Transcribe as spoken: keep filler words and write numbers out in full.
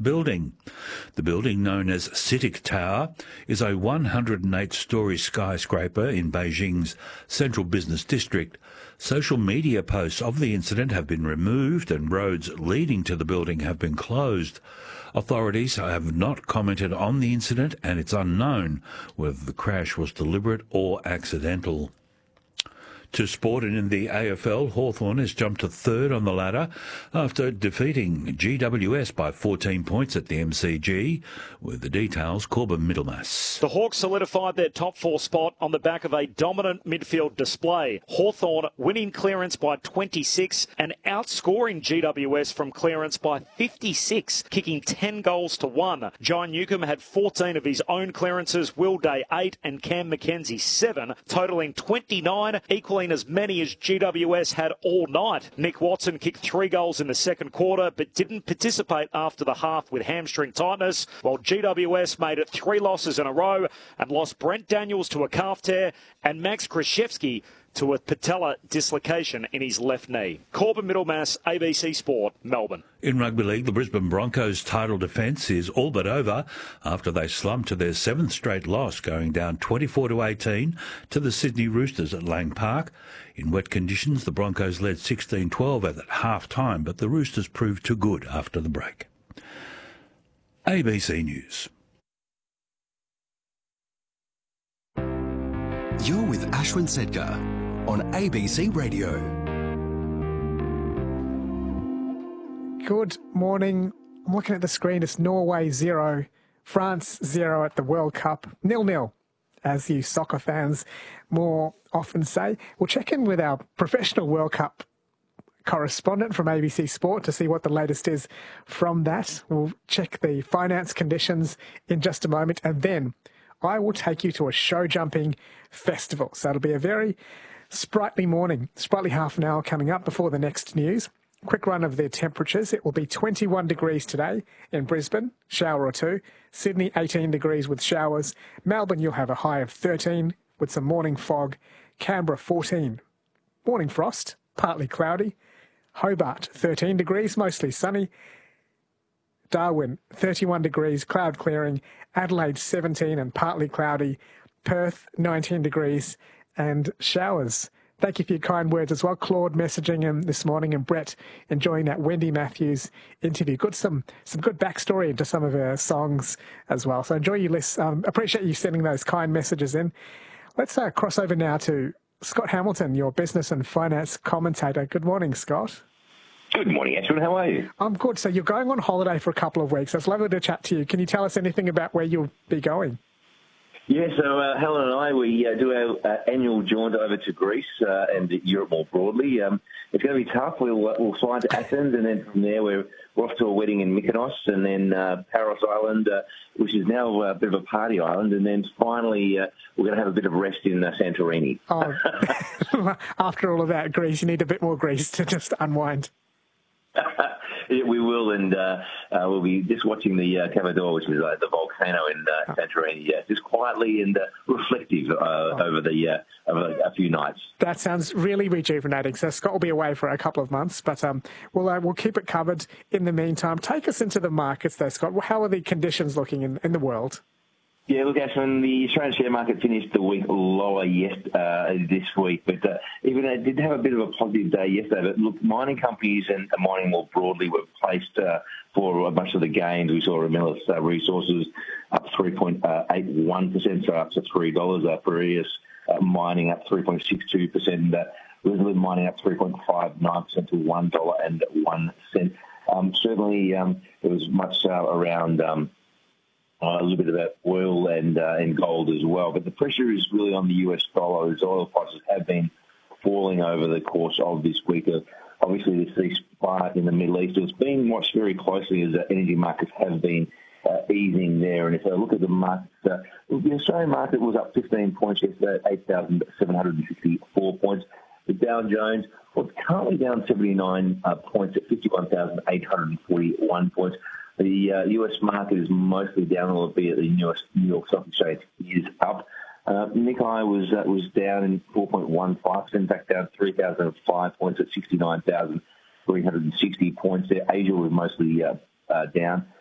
building. The building, known as CITIC Tower, is a one hundred eight storey skyscraper in Beijing's central business district. Social media posts of the incident have been removed and roads leading to the building have been closed. Authorities have not commented on the incident, and it's unknown whether the crash was deliberate or accidental. To sport, and in the A F L, Hawthorn has jumped to third on the ladder after defeating G W S by fourteen points at the M C G. With the details, Corbin Middlemass. The Hawks solidified their top four spot on the back of a dominant midfield display. Hawthorn winning clearance by twenty-six and outscoring G W S from clearance by fifty-six, kicking ten goals to one. John Newcomb had fourteen of his own clearances, Will Day eight and Cam McKenzie seven, totalling twenty-nine, equaling as many as G W S had all night. Nick Watson kicked three goals in the second quarter but didn't participate after the half with hamstring tightness, while G W S made it three losses in a row and lost Brent Daniels to a calf tear and Max Krzyzewski to a patella dislocation in his left knee. Corbin Middlemass, A B C Sport, Melbourne. In rugby league, the Brisbane Broncos' title defence is all but over after they slumped to their seventh straight loss, going down twenty-four to eighteen to the Sydney Roosters at Lang Park. In wet conditions, the Broncos led sixteen twelve at half-time, but the Roosters proved too good after the break. A B C News. You're with Ashwin Sedgar on A B C Radio. Good morning. I'm looking at the screen. It's Norway zero, France zero at the World Cup. Nil-nil, as you soccer fans more often say. We'll check in with our professional World Cup correspondent from A B C Sport to see what the latest is from that. We'll check the finance conditions in just a moment, and then I will take you to a show-jumping festival. So it'll be a very sprightly morning, sprightly half an hour coming up before the next news. Quick run of the temperatures. It will be twenty-one degrees today in Brisbane, shower or two. Sydney, eighteen degrees with showers. Melbourne, you'll have a high of thirteen with some morning fog. Canberra, fourteen. Morning frost, partly cloudy. Hobart, thirteen degrees, mostly sunny. Darwin, thirty-one degrees, cloud clearing. Adelaide, seventeen and partly cloudy. Perth, nineteen degrees and showers. Thank you for your kind words as well. Claude messaging him this morning, and Brett enjoying that Wendy Matthews interview. Good, some some good backstory into some of her songs as well. So enjoy your list. Um, appreciate you sending those kind messages in. Let's uh, cross over now to Scott Hamilton, your business and finance commentator. Good morning, Scott. Good morning, Ashwin. How are you? I'm good. So you're going on holiday for a couple of weeks. It's lovely to chat to you. Can you tell us anything about where you'll be going? Yeah, so uh, Helen and I, we uh, do our uh, annual jaunt over to Greece uh, and Europe more broadly. Um, it's going to be tough. We'll, uh, we'll fly to Athens, and then from there we're, we're off to a wedding in Mykonos, and then uh, Paros Island, uh, which is now a bit of a party island, and then finally uh, we're going to have a bit of rest in uh, Santorini. Oh, after all of that, Greece, you need a bit more Greece to just unwind. Yeah, we will, and uh, uh, we'll be just watching the uh, Cavador, which is uh, the volcano in uh, Santorini, yeah, just quietly and uh, reflective uh, oh. over the uh, over a few nights. That sounds really rejuvenating. So Scott will be away for a couple of months, but um, we'll uh, we'll keep it covered in the meantime. Take us into the markets, though, Scott. How are the conditions looking in, in the world? Yeah, look, Ashwin, the Australian share market finished the week lower yes, uh, this week, but uh, even though it did have a bit of a positive day yesterday, but look, mining companies and mining more broadly were placed uh, for a bunch of the gains. We saw Ramelius uh, Resources up three point eight one percent, so up to three dollars. Uh, Piraeus uh, Mining up three point six two percent, uh, Resolute Mining up three point five nine percent to one dollar and one cent. Um, certainly, um, there was much uh, around... Um, Uh, a little bit about oil and uh, and gold as well. But the pressure is really on the U S dollar, as oil prices have been falling over the course of this week. Uh, obviously, the ceasefire in the Middle East is being watched very closely as uh, energy markets have been uh, easing there. And if I look at the markets, uh, the Australian market was up fifteen points yesterday at eight thousand seven hundred sixty-four points. The Dow Jones was currently down seventy-nine uh, points at fifty-one thousand eight hundred forty-one points. The uh, U S market is mostly down, albeit the New York, New York Stock Exchange is up. Uh, Nikkei was uh, was down in four point one five percent, back down three thousand five points at sixty-nine thousand three hundred sixty points there. Asia was mostly uh, uh, down.